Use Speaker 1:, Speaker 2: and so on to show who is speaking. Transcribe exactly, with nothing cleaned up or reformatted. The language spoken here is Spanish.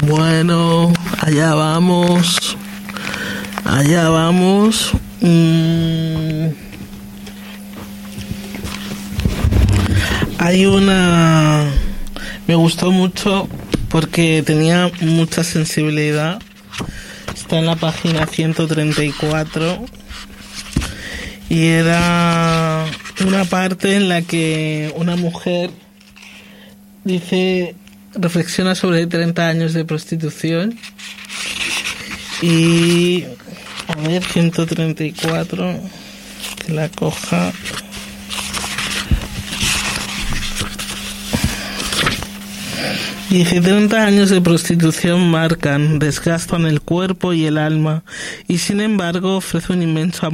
Speaker 1: Bueno, allá vamos. Allá vamos. Mm. Hay una... Me gustó mucho porque tenía mucha sensibilidad. Está en la página ciento treinta y cuatro. Y era una parte en la que una mujer dice, reflexiona sobre treinta años de prostitución. Y a ver, ciento treinta y cuatro, que la coja. Dice, treinta años de prostitución marcan, desgastan el cuerpo y el alma, y sin embargo ofrece un inmenso amor